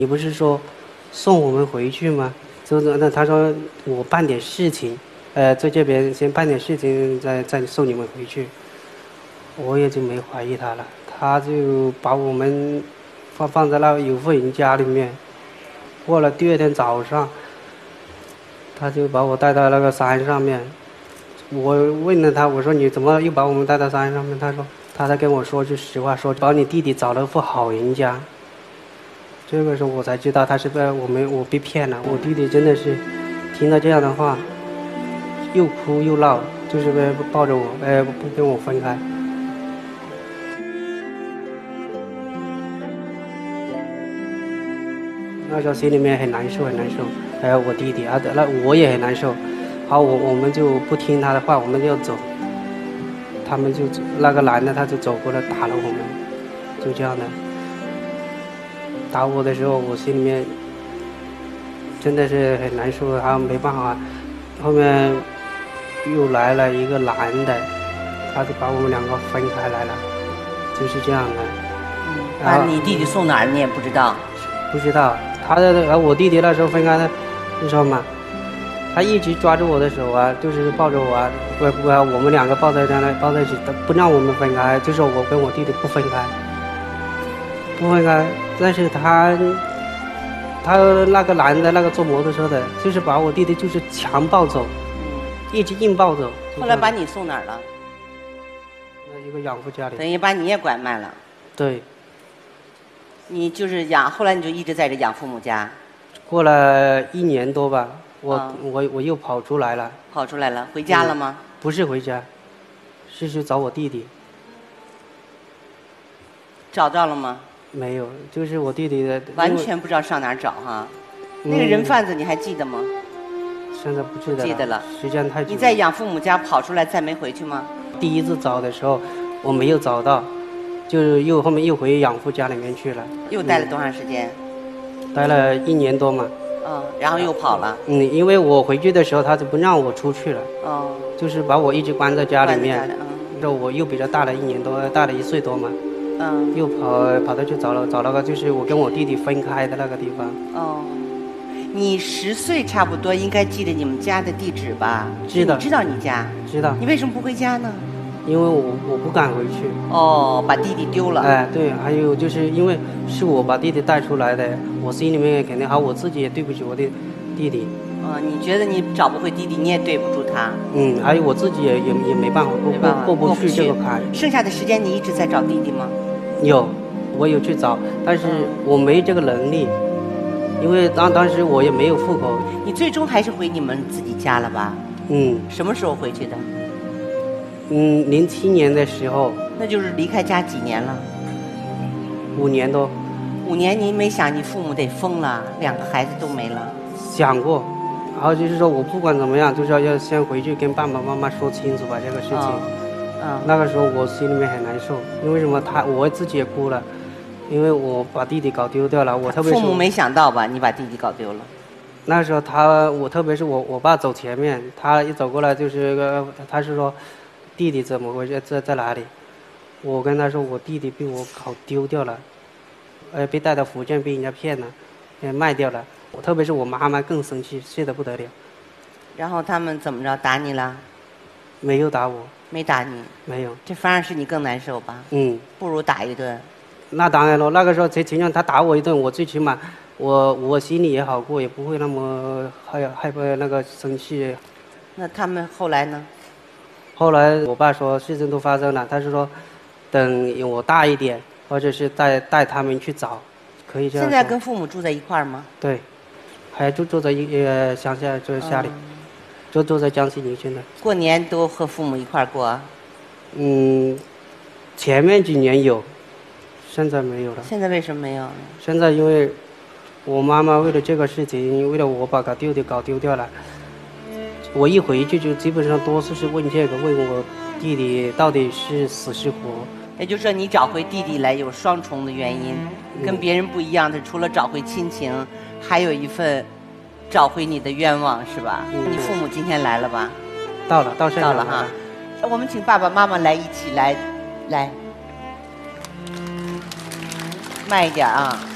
你不是说送我们回去吗？那他说我办点事情，在这边先办点事情，再送你们回去。我也就没怀疑他了，他就把我们放在那有妇人家里面。过了第二天早上，他就把我带到那个山上面。我问了他，我说你怎么又把我们带到山上面？他说他在跟我说句实话，说把你弟弟找了副好人家。这个时候我才知道他是我被骗了。我弟弟真的是听到这样的话，又哭又闹，就是抱着我，不跟我分开。那时候心里面很难受，很难受。还有我弟弟啊，那我也很难受。好，我们就不听他的话，我们就走。他们就那个男的他就走过来打了我们，就这样的。打我的时候，我心里面真的是很难受，还没办法。后面又来了一个男的，他就把我们两个分开来了，就是这样的。 把你弟弟送哪儿你也不知道？ 不知道。我弟弟那时候分开的，你知道吗？他一直抓住我的手啊，就是抱着我啊，我们两个抱在一起，不让我们分开，就说我跟我弟弟不分开。但是他那个男的，那个坐摩托车的，就是把我弟弟就是强抱走，一直硬抱走。 后来把你送哪儿了？ 一个养父家里。 等于把你也拐卖了。 对。 你就是后来你就一直在这养父母家。 过了1年多吧，我又跑出来了。 跑出来了，回家了吗？ 不是回家，是去找我弟弟。 找到了吗？ 没有，就是我弟弟的。 完全不知道上哪儿找哈。那个人贩子你还记得吗？ 现在不记得了。 记得了。 时间太久了。 你在养父母家跑出来再没回去吗？ 第一次找的时候我没有找到，就是后面又回养父家里面去了。 又待了多长时间？ 待了1年多嘛。 然后又跑了。 因为我回去的时候他就不让我出去了。就是把我一直关在家里面。我又比较大了1年多，大了1岁多嘛。又跑到去找了个就是我跟我弟弟分开的那个地方。 你10岁差不多应该记得你们家的地址吧？ 知道。 你知道你家？ 知道。 你为什么不回家呢？ 因为我不敢回去。 把弟弟丢了。 对，还有就是因为是我把弟弟带出来的，我心里面肯定好，我自己也对不起我的弟弟。 你觉得你找不回弟弟，你也对不住他。 还有我自己也没办法过不去这个坎。 剩下的时间你一直在找弟弟吗？ 有，我有去找，但是我没这个能力，因为当时我也没有户口。 你最终还是回你们自己家了吧？什么时候回去的 ？07年的时候。 那就是离开家几年了 ？5年多。 5年，你没想你父母得疯了，2个孩子都没了？ 想过，然后就是说我不管怎么样，就是要先回去跟爸爸妈妈说清楚吧这个事情。那个时候我心里面很难受，因为什么？我自己也哭了，因为我把弟弟搞丢掉了。我特别是父母没想到吧，你把弟弟搞丢了。 那时候我特别是我爸走前面，他一走过来就是他是说弟弟怎么回事，在哪里？我跟他说我弟弟被我搞丢掉了，被带到福建被人家骗了，卖掉了。特别是我妈妈更生气，气得不得了。 然后他们怎么着，打你了？ 没有打我。 没打你？ 没有。 这反而是你更难受吧？不如打一顿。 那当然了，那个时候谁情愿他打我一顿，我最起码我心里也好过，也不会那么害怕那个生气。 那他们后来呢？ 后来我爸说事情都发生了，他是说等我大一点，或者是带他们去找，可以这样。 现在跟父母住在一块儿吗？ 对，还住在乡下，就是家里，就住在江西宁县的。 过年都和父母一块儿过？ 前面几年有，现在没有了。 现在为什么没有呢？ 现在因为我妈妈为了这个事情，为了我把弟弟搞丢掉了，我一回去就基本上多数是问我弟弟到底是死是活。 也就是说你找回弟弟来有双重的原因，跟别人不一样的，除了找回亲情，还有一份找回你的愿望，是吧？你父母今天来了吧？ 到了哈。我们请爸爸妈妈一起来，慢一点啊。